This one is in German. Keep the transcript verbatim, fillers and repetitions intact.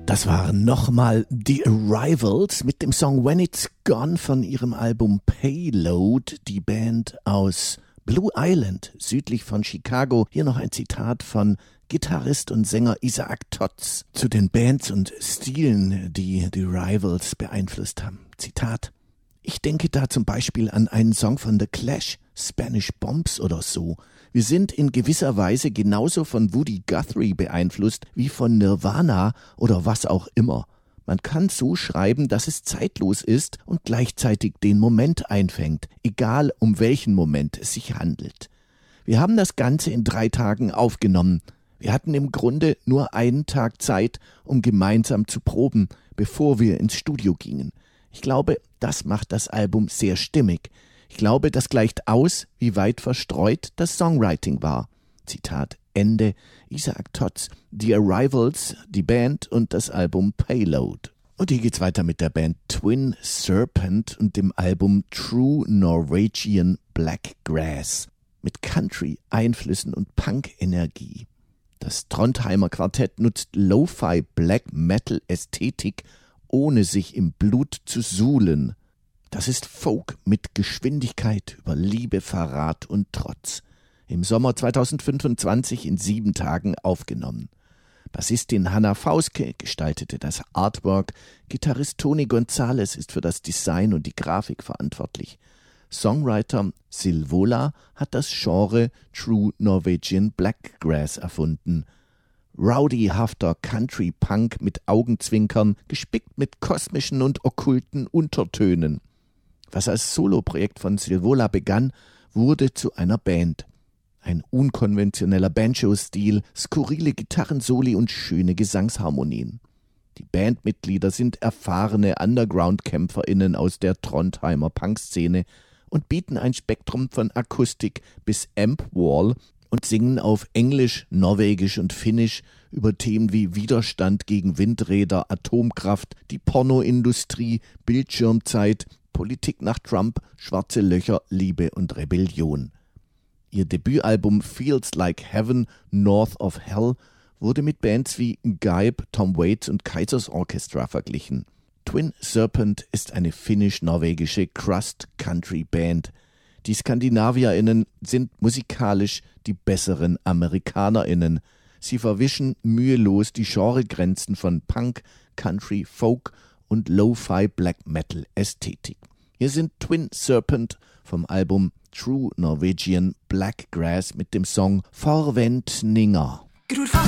Das waren nochmal The Arrivals mit dem Song When It's Gone von ihrem Album Payload, die Band aus Blue Island, südlich von Chicago. Hier noch ein Zitat von Gitarrist und Sänger Isaac Totz zu den Bands und Stilen, die The Arrivals beeinflusst haben. Zitat: Ich denke da zum Beispiel an einen Song von The Clash, Spanish Bombs oder so. Wir sind in gewisser Weise genauso von Woody Guthrie beeinflusst wie von Nirvana oder was auch immer. Man kann so schreiben, dass es zeitlos ist und gleichzeitig den Moment einfängt, egal um welchen Moment es sich handelt. Wir haben das Ganze in drei Tagen aufgenommen. Wir hatten im Grunde nur einen Tag Zeit, um gemeinsam zu proben, bevor wir ins Studio gingen. Ich glaube, das macht das Album sehr stimmig. Ich glaube, das gleicht aus, wie weit verstreut das Songwriting war. Zitat Ende. Isaac Totz, The Arrivals, die Band und das Album Payload. Und hier geht's weiter mit der Band Twin Serpent und dem Album True Norwegian Blackgrass mit Country-Einflüssen und Punk-Energie. Das Trondheimer Quartett nutzt Lo-Fi Black Metal Ästhetik, ohne sich im Blut zu suhlen. Das ist Folk mit Geschwindigkeit über Liebe, Verrat und Trotz. Im Sommer zweitausendfünfundzwanzig in sieben Tagen aufgenommen. Bassistin Hannah Fauske gestaltete das Artwork, Gitarrist Tony Gonzalez ist für das Design und die Grafik verantwortlich. Songwriter Silvola hat das Genre True Norwegian Blackgrass erfunden. Rowdyhafter Country-Punk mit Augenzwinkern, gespickt mit kosmischen und okkulten Untertönen. Was als Soloprojekt von Silvola begann, wurde zu einer Band. Ein unkonventioneller Banjo-Stil, skurrile Gitarrensoli und schöne Gesangsharmonien. Die Bandmitglieder sind erfahrene Underground-KämpferInnen aus der Trondheimer Punkszene und bieten ein Spektrum von Akustik bis Amp-Wall und singen auf Englisch, Norwegisch und Finnisch über Themen wie Widerstand gegen Windräder, Atomkraft, die Pornoindustrie, Bildschirmzeit, Politik nach Trump, schwarze Löcher, Liebe und Rebellion. Ihr Debütalbum Feels Like Heaven, North of Hell wurde mit Bands wie Gaib, Tom Waits und Kaisers Orchestra verglichen. Twin Serpent ist eine finnisch-norwegische Crust-Country-Band. Die SkandinavierInnen sind musikalisch die besseren AmerikanerInnen. Sie verwischen mühelos die Genregrenzen von Punk, Country, Folk und Lo-Fi Black Metal Ästhetik. Hier sind Twin Serpent vom Album True Norwegian Blackgrass mit dem Song Forventninger. Gror